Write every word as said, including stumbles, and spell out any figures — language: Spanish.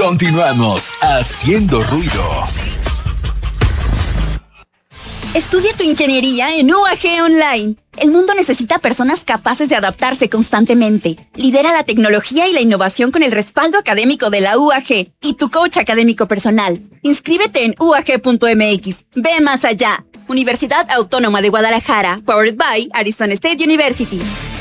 Continuamos haciendo ruido. Estudia tu ingeniería en U A G Online. El mundo necesita personas capaces de adaptarse constantemente. Lidera la tecnología y la innovación con el respaldo académico de la U A G y tu coach académico personal. Inscríbete en U A G punto M X. Ve más allá. Universidad Autónoma de Guadalajara. Powered by Arizona State University.